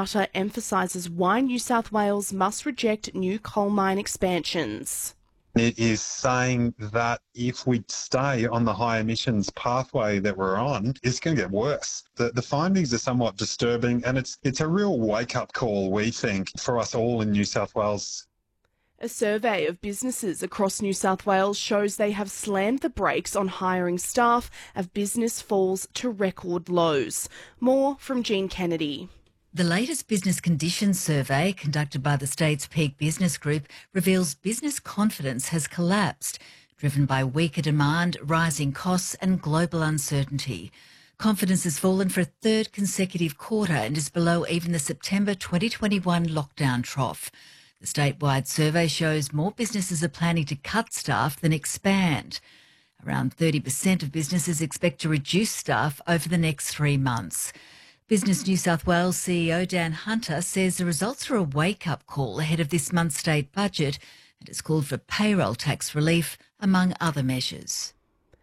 Carter emphasises why New South Wales must reject new coal mine expansions. It is saying that if we stay on the high emissions pathway that we're on, it's going to get worse. The findings are somewhat disturbing, and it's a real wake-up call, we think, for us all in New South Wales. A survey of businesses across New South Wales shows they have slammed the brakes on hiring staff as business falls to record lows. More from Jean Kennedy. The latest business conditions survey conducted by the state's Peak Business Group reveals business confidence has collapsed, driven by weaker demand, rising costs and global uncertainty. Confidence has fallen for a third consecutive quarter and is below even the September 2021 lockdown trough. The statewide survey shows more businesses are planning to cut staff than expand. Around 30% of businesses expect to reduce staff over the next 3 months. Business New South Wales CEO Dan Hunter says the results are a wake-up call ahead of this month's state budget and has called for payroll tax relief, among other measures.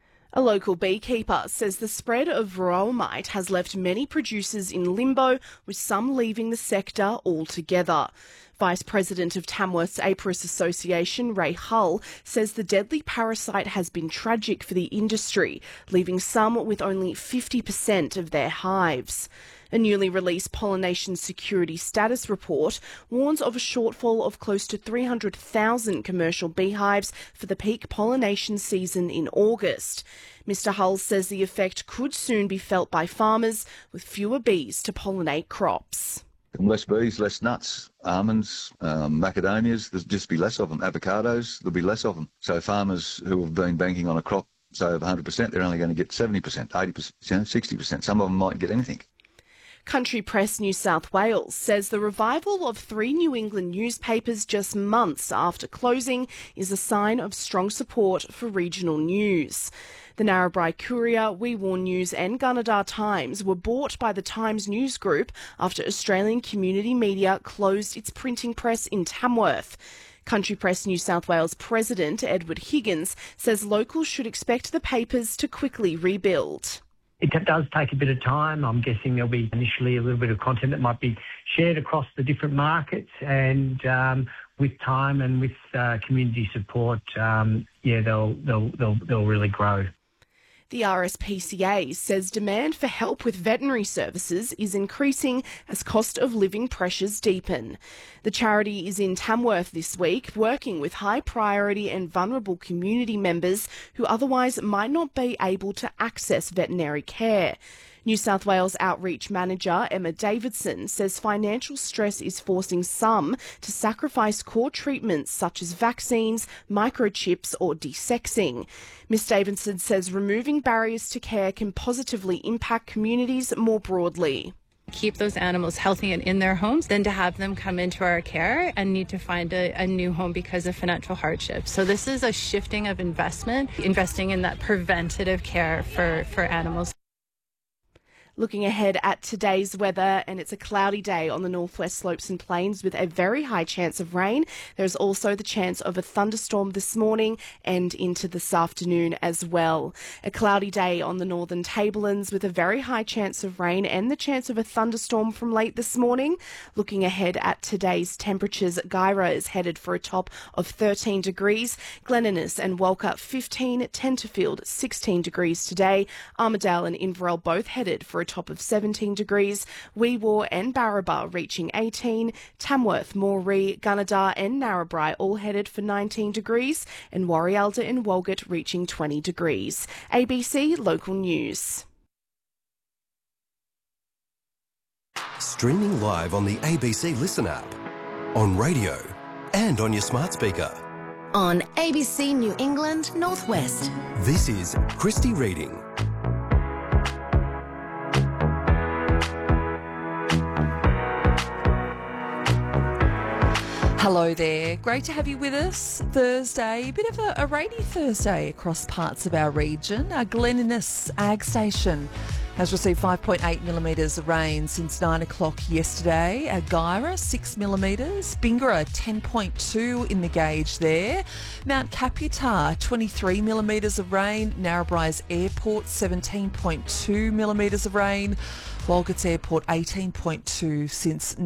A local beekeeper says the spread of varroa mite has left many producers in limbo, with some leaving the sector altogether. Vice President of Tamworth's Apiarist Association, Ray Hull, says the deadly parasite has been tragic for the industry, leaving some with only 50% of their hives. A newly released pollination security status report warns of a shortfall of close to 300,000 commercial beehives for the peak pollination season in August. Mr Hull says the effect could soon be felt by farmers, with fewer bees to pollinate crops. Less bees, less nuts, almonds, macadamias, there'll just be less of them. Avocados, there'll be less of them. So farmers who have been banking on a crop, say of 100%, they're only going to get 70%, 80%, 60%. Some of them might get anything. Country Press New South Wales says the revival of 3 New England newspapers just months after closing is a sign of strong support for regional news. The Narrabri Courier, We Warn News and Gunnedah Times were bought by the Times News Group after Australian Community Media closed its printing press in Tamworth. Country Press New South Wales President Edward Higgins says locals should expect the papers to quickly rebuild. It does take a bit of time. I'm guessing there'll be initially a little bit of content that might be shared across the different markets, and with time and with community support, they'll really grow. The RSPCA says demand for help with veterinary services is increasing as cost of living pressures deepen. The charity is in Tamworth this week, working with high priority and vulnerable community members who otherwise might not be able to access veterinary care. New South Wales Outreach Manager Emma Davidson says financial stress is forcing some to sacrifice core treatments such as vaccines, microchips or desexing. Ms Davidson says removing barriers to care can positively impact communities more broadly. Keep those animals healthy and in their homes than to have them come into our care and need to find a new home because of financial hardship. So this is a shifting of investment, investing in that preventative care for animals. Looking ahead at today's weather, and it's a cloudy day on the northwest slopes and plains with a very high chance of rain. There's also the chance of a thunderstorm this morning and into this afternoon as well. A cloudy day on the northern tablelands with a very high chance of rain and the chance of a thunderstorm from late this morning. Looking ahead at today's temperatures, Guyra is headed for a top of 13 degrees. Glen Innes and Walcott 15, Tenterfield 16 degrees today. Armidale and Inverell both headed for a top of 17 degrees, Wee Waa and Barraba reaching 18, Tamworth, Moree, Gunnedah and Narrabri all headed for 19 degrees, and Warialda and Walgett reaching 20 degrees. ABC Local News. Streaming live on the ABC Listen app, on radio and on your smart speaker. On ABC New England Northwest. This is Christy Reading. Hello there. Great to have you with us. Thursday, a bit of a rainy Thursday across parts of our region. Our Glen Innes Ag Station has received 5.8 millimetres of rain since 9 o'clock yesterday. Our Guyra, 6 millimetres. Bingara, 10.2 in the gauge there. Mount Caputar, 23 millimetres of rain. Narrabri's Airport, 17.2 millimetres of rain. Walgett's Airport, 18.2 since